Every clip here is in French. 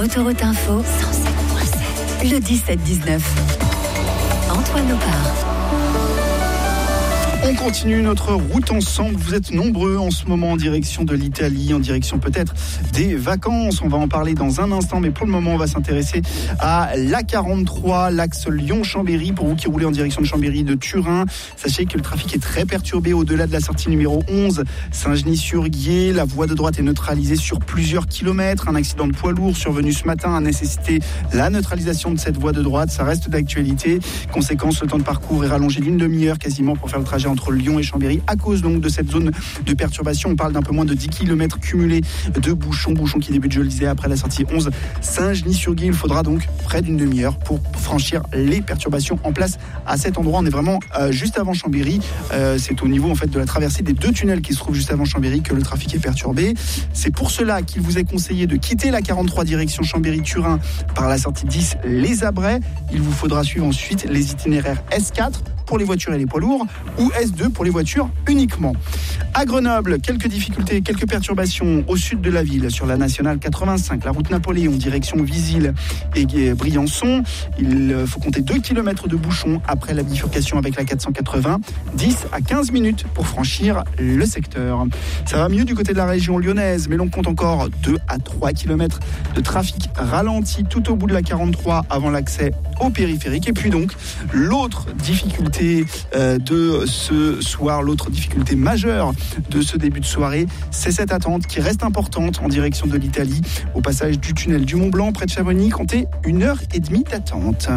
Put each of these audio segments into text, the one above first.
Autoroute Info, 107.7. Le 17-19. Antoine Opar. On continue notre route ensemble. Vous êtes nombreux en ce moment en direction de l'Italie, en direction peut-être des vacances. On va en parler dans un instant, mais pour le moment, on va s'intéresser à l'A43, l'axe Lyon-Chambéry. Pour vous qui roulez en direction de Chambéry, de Turin, sachez que le trafic est très perturbé au-delà de la sortie numéro 11, Saint-Genis-sur-Guiers. La voie de droite est neutralisée sur plusieurs kilomètres. Un accident de poids lourd survenu ce matin a nécessité la neutralisation de cette voie de droite. Ça reste d'actualité. Conséquence, le temps de parcours est rallongé d'une demi-heure quasiment pour faire le trajet entre Lyon et Chambéry à cause donc de cette zone de perturbation. On parle d'un peu moins de 10 km cumulés de bouchons qui débutent, je le disais, après la sortie 11 Saint-Genis-sur-Guiers. Il faudra donc près d'une demi-heure pour franchir les perturbations en place à cet endroit. On est vraiment juste avant Chambéry. C'est au niveau en fait de la traversée des deux tunnels qui se trouvent juste avant Chambéry que le trafic est perturbé. C'est pour cela qu'il vous est conseillé de quitter la 43 direction Chambéry-Turin par la sortie 10 Les Abrais. Il vous faudra suivre ensuite les itinéraires S4 pour les voitures et les poids lourds ou S2 pour les voitures uniquement. À Grenoble, quelques difficultés, quelques perturbations au sud de la ville sur la nationale 85, la route Napoléon, direction Visil et Briançon. Il faut compter 2 km de bouchons après la bifurcation avec la 480, 10 à 15 minutes pour franchir le secteur. Ça va mieux du côté de la région lyonnaise, mais l'on compte encore 2 à 3 km de trafic ralenti tout au bout de la 43 avant l'accès au périphérique. Et puis donc, l'autre difficulté de ce soir, l'autre difficulté majeure de ce début de soirée, c'est cette attente qui reste importante en direction de l'Italie. Au passage du tunnel du Mont-Blanc, près de Chamonix, comptez 1h30 d'attente.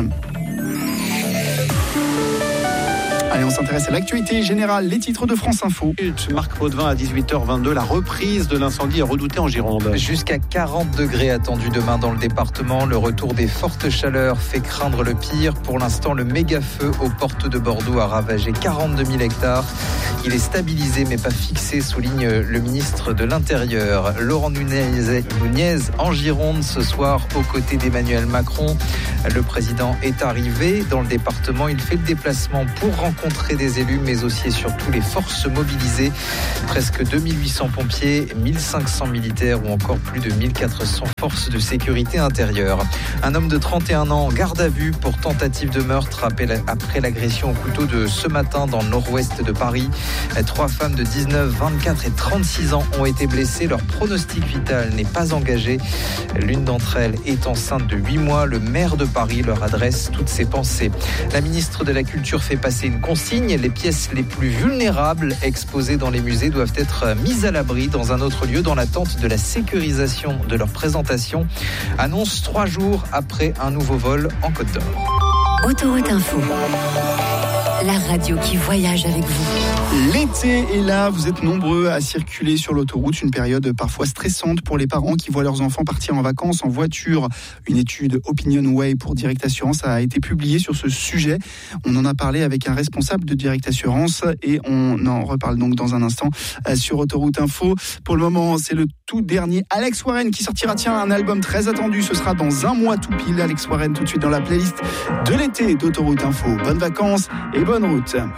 Allez, on s'intéresse à l'actualité générale, les titres de France Info. Marc Potvin à 18h22, la reprise de l'incendie est redoutée en Gironde. Jusqu'à 40 degrés attendus demain dans le département. Le retour des fortes chaleurs fait craindre le pire. Pour l'instant, le méga-feu aux portes de Bordeaux a ravagé 42 000 hectares. Il est stabilisé mais pas fixé, souligne le ministre de l'Intérieur. Laurent Nunez en Gironde ce soir aux côtés d'Emmanuel Macron. Le président est arrivé dans le département. Il fait le déplacement pour rencontrer des élus, mais aussi et surtout les forces mobilisées. Presque 2800 pompiers, 1500 militaires ou encore plus de 1400 forces de sécurité intérieure. Un homme de 31 ans en garde à vue pour tentative de meurtre après l'agression au couteau de ce matin dans le nord-ouest de Paris. 3 femmes de 19, 24 et 36 ans ont été blessées. Leur pronostic vital n'est pas engagé. L'une d'entre elles est enceinte de 8 mois. Le maire de Paris leur adresse toutes ses pensées. La ministre de la Culture fait passer une consigne. Les pièces les plus vulnérables exposées dans les musées doivent être mises à l'abri dans un autre lieu dans l'attente de la sécurisation de leur présentation. Annonce 3 jours après un nouveau vol en Côte d'Or. Autoroute Info. La radio qui voyage avec vous. L'été est là, vous êtes nombreux à circuler sur l'autoroute, une période parfois stressante pour les parents qui voient leurs enfants partir en vacances en voiture. Une étude OpinionWay pour Direct Assurance a été publiée sur ce sujet. On en a parlé avec un responsable de Direct Assurance et on en reparle donc dans un instant sur Autoroute Info. Pour le moment, c'est le tout dernier Alex Warren qui sortira un album très attendu. Ce sera dans un mois tout pile. Alex Warren tout de suite dans la playlist de l'été d'Autoroute Info. Bonnes vacances et bonne route.